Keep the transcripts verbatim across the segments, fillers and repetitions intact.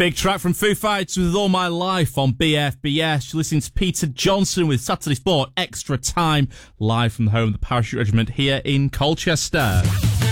Big track from Foo Fighters with All My Life on B F B S. You're listening to Peter Johnson with Saturday Sport Extra Time, live from the home of the Parachute Regiment here in Colchester.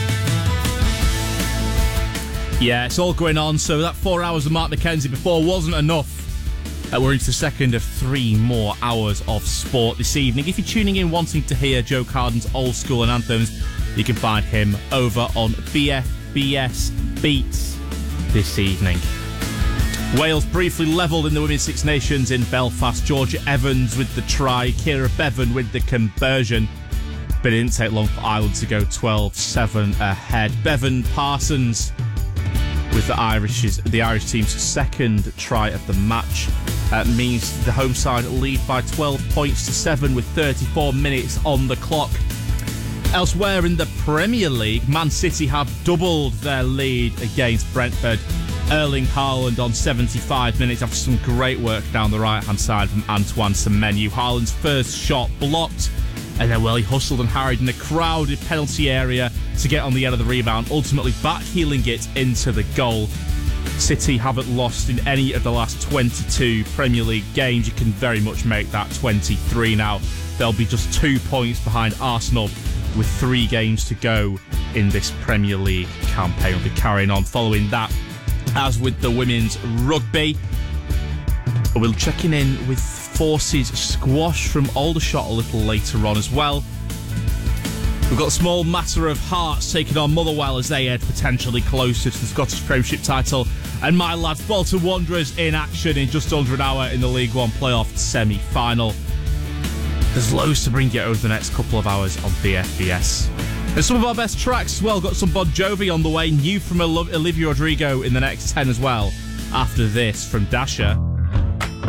Yeah, it's all going on, so that four hours of Mark McKenzie before wasn't enough. Uh, we're into the second of three more hours of sport this evening. If you're tuning in wanting to hear Joe Carden's old school and anthems, you can find him over on B F B S Beats this evening. Wales briefly levelled in the Women's Six Nations in Belfast. Georgia Evans with the try, Kira Bevan with the conversion. But it didn't take long for Ireland to go twelve seven ahead. Bevan Parsons with the Irish's, the Irish team's second try of the match. Uh, means the home side lead by twelve points to seven with thirty-four minutes on the clock. Elsewhere in the Premier League, Man City have doubled their lead against Brentford. Erling Haaland on seventy-five minutes after some great work down the right-hand side from Antoine Semenyo. Haaland's first shot blocked, and then, well, he hustled and harried in the crowded penalty area to get on the end of the rebound, ultimately back-heeling it into the goal. City haven't lost in any of the last twenty-two Premier League games. You can very much make that twenty-three now. They'll be just two points behind Arsenal with three games to go in this Premier League campaign. We'll be carrying on following that. As with the women's rugby, we'll checking in with Forces squash from Aldershot a little later on as well. We've got a small matter of Hearts taking on Motherwell as they head potentially closer to the Scottish Premiership title. And my lads, Bolton Wanderers in action in just under an hour in the League One playoff semi-final. There's loads to bring you over the next couple of hours on B F B S. And some of our best tracks as well. Got some Bon Jovi on the way. New from Olivia Rodrigo in the next ten as well. After this from Dasha.